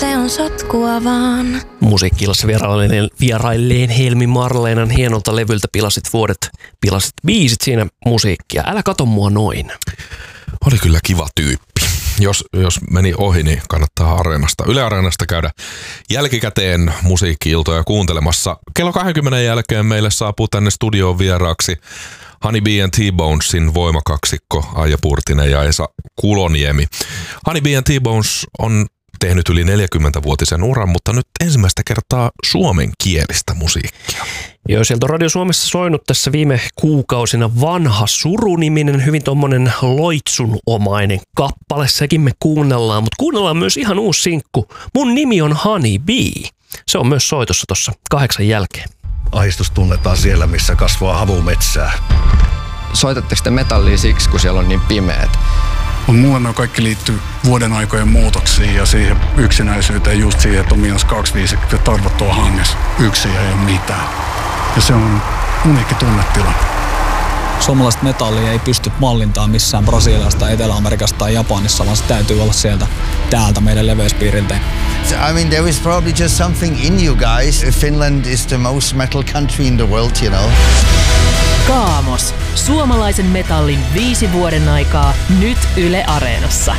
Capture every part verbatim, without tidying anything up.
teon sotkua vaan. Musiikki-illassa vierailleen, vierailleen Helmi Marleenan hienolta levyltä Pilasit vuodet, pilasit biisit siinä musiikkia. Älä kato mua noin. Oli kyllä kiva tyyppi. Jos, jos meni ohi, niin kannattaa Areenasta, Yle Areenasta käydä jälkikäteen musiikki-iltoja kuuntelemassa. Kello kaksikymmentä jälkeen meille saapuu tänne studioon vieraaksi Honey Bee and T-Bonesin voimakaksikko Aija Purtinen ja Esa Kuloniemi. Honey Bee and T-Bones on tehnyt yli neljäkymmenvuotisen uran, mutta nyt ensimmäistä kertaa suomenkielistä musiikkia. Joo, sieltä on Radio Suomessa soinut tässä viime kuukausina Vanha Suru-niminen, hyvin tommonen loitsunomainen kappale. Sekin me kuunnellaan, mutta kuunnellaan myös ihan uusi sinkku. Mun nimi on Honey Bee. Se on myös soitossa tuossa kahdeksan jälkeen. Ahdistus tunnetaan siellä, missä kasvaa havumetsää. Soitatteko te metallia siksi, kun siellä on niin pimeät? Mutta mulle ne kaikki liittyy vuoden aikojen muutoksiin ja siihen yksinäisyyteen, just siihen, että on miinus kaksikymmentäviisi ja tarvot on hangessa. Yksin ei ole mitään. Ja se on uniikki tunnetila. Suomalaista metallia ei pysty mallintaan missään Brasiliasta, Etelä-Amerikasta tai Japanissa, vaan se täytyy olla sieltä täältä meidän leveyspiiriltä. I mean, there is probably just something in you guys. Finland is the most metal country in the world, you know. Kaamos. Suomalaisen metallin viisi vuoden aikaa nyt Yle Areenassa.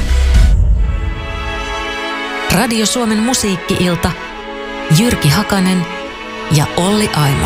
Radio Suomen musiikki-ilta. Jyrki Hakanen ja Olli Aimo.